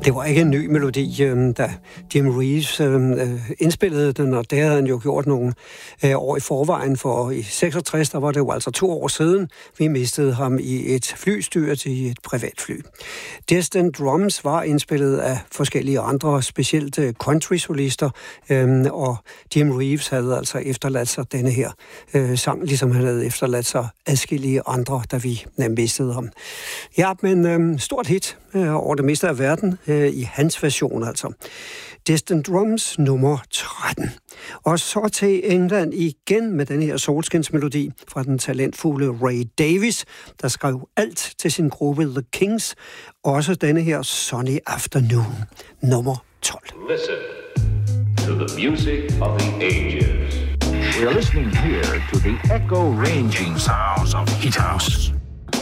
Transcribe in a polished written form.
Det var ikke en ny melodi, da Jim Reeves indspillede den, og det havde han jo gjort nogle år i forvejen, for i 66, der var det jo altså 2 år siden, vi mistede ham i et flystyrt i et privatfly. Distant Drums var indspillet af forskellige andre, specielt country-solister, og Jim Reeves havde altså efterladt sig denne her sang, ligesom han havde efterladt sig adskillige andre, da vi mistede ham. Ja, men stort hit over det meste af verden, i hans version altså. Distant Drums nummer 13. Og så til England igen med den her Soulskins-melodi fra den talentfulde Ray Davies, der skrev alt til sin gruppe The Kings. Også denne her Sunny Afternoon nummer 12. Listen to the music of the ages. We are listening here to the echo-ranging sounds of Heat House.